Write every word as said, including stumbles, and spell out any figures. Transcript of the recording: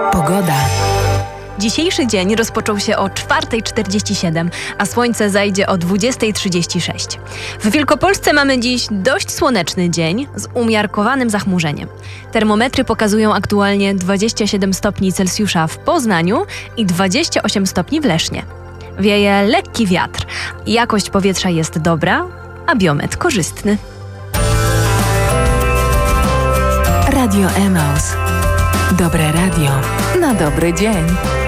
Pogoda. Dzisiejszy dzień rozpoczął się o czwarta czterdzieści siedem, a słońce zajdzie o dwudziesta trzydzieści sześć. W Wielkopolsce mamy dziś dość słoneczny dzień z umiarkowanym zachmurzeniem. Termometry pokazują aktualnie dwadzieścia siedem stopni Celsjusza w Poznaniu i dwadzieścia osiem stopni w Lesznie. Wieje lekki wiatr, jakość powietrza jest dobra, a biometr korzystny. Radio Emaus. Dobre radio na dobry dzień.